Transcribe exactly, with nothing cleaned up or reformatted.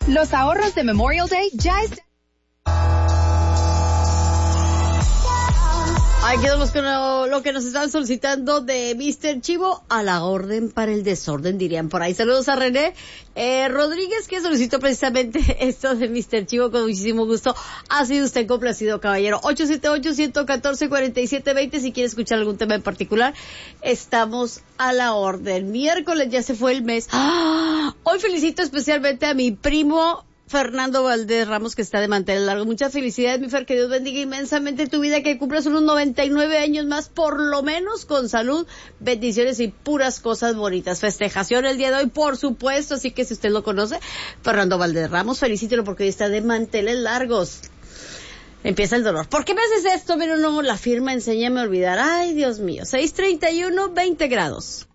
Los ahorros de Memorial Day ya están. Ahí quedamos con lo, lo que nos están solicitando de mister Chivo, a la orden para el desorden, dirían por ahí. Saludos a René eh, Rodríguez, que solicitó precisamente esto de mister Chivo con muchísimo gusto. Ha sido usted complacido, caballero. ocho siete ocho, uno uno cuatro, cuatro siete dos cero, si quiere escuchar algún tema en particular, estamos a la orden. Miércoles ya se fue el mes. ¡Ah! Hoy felicito especialmente a mi primo Fernando Valdés Ramos, que está de mantener largo. Muchas felicidades, mi Fer, que Dios bendiga inmensamente tu vida, que cumplas unos noventa y nueve años más, por lo menos con salud, bendiciones y puras cosas bonitas. Festejación el día de hoy, por supuesto, así que si usted lo conoce, Fernando Valdés Ramos, felicítelo porque hoy está de manteles largos. Empieza el dolor. ¿Por qué me haces esto? Mira, no, la firma, enséñame a olvidar. Ay, Dios mío. seis treinta y uno, veinte grados.